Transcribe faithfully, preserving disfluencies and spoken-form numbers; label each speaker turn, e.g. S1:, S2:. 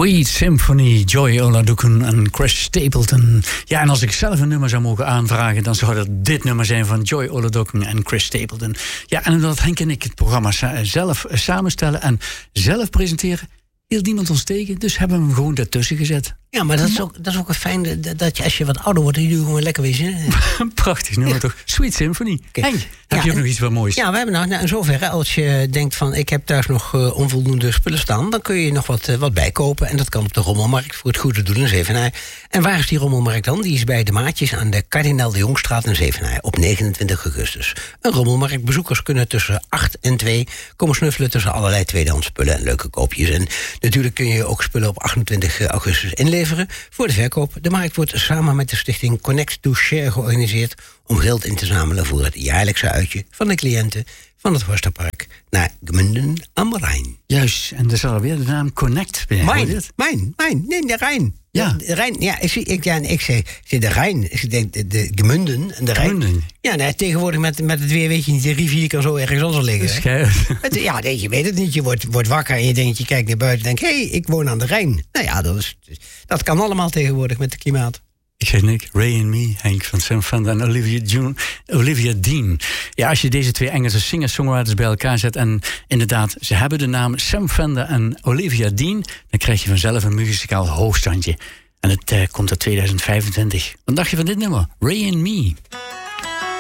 S1: Sweet Symphony, Joy Oladokun en Chris Stapleton. Ja, en als ik zelf een nummer zou mogen aanvragen, dan zou dat dit nummer zijn van Joy Oladokun en Chris Stapleton. Ja, en omdat Henk en ik het programma zelf samenstellen en zelf presenteren, hield niemand ons tegen, dus hebben we hem gewoon daartussen gezet.
S2: Ja, maar dat is ook, dat is ook een fijn, dat je als je wat ouder wordt, die doe gewoon lekker weer zin.
S1: Prachtig nummer, ja. Toch? Sweet Symphony. Okay. Henk, heb ja, je ook nog iets wat moois?
S2: Ja, we hebben nou, nou in zoverre, als je denkt van ik heb thuis nog uh, onvoldoende spullen staan, dan kun je nog wat, uh, wat bijkopen. En dat kan op de Rommelmarkt voor het goede doel in Zevenaar. En waar is die Rommelmarkt dan? Die is bij de Maatjes aan de Kardinaal de Jongstraat in Zevenaar op negenentwintig augustus. Een Rommelmarkt. Bezoekers kunnen tussen acht en twee komen snuffelen tussen allerlei tweedehands spullen en leuke koopjes. En natuurlijk kun je ook spullen op achtentwintig augustus inleveren voor de verkoop. De markt wordt samen met de stichting Connect to Share georganiseerd om geld in te zamelen voor het jaarlijkse uitje van de cliënten van het Horsterpark naar Gmunden am Rijn.
S1: Juist, en er zal alweer de naam Connect bij.
S2: Mijn, mijn, mijn, nee, de Rijn.
S1: Ja.
S2: De Rijn, ja, ik, ik, ja, ik zei, zei de Rijn, ik denk de, de Gmunden en de Rijn.
S1: Gmunden.
S2: Ja, nou, tegenwoordig met, met het weer weet je niet, de rivier kan zo ergens anders liggen. Het, ja, nee, je weet het niet, je wordt, wordt wakker en je denkt, je kijkt naar buiten en denkt, hé, hey, ik woon aan de Rijn. Nou ja, dat, is, dat kan allemaal tegenwoordig met het klimaat.
S1: Ik zeg Nick, Ray and Me, Henk van Sam Fender en Olivia, June, Olivia Dean. Ja, als je deze twee Engelse singer-songwriters bij elkaar zet en inderdaad, ze hebben de naam Sam Fender en Olivia Dean, dan krijg je vanzelf een muzikaal hoogstandje. En het uh, komt uit tweeduizend vijfentwintig. Wat dacht je van dit nummer? Ray and Me.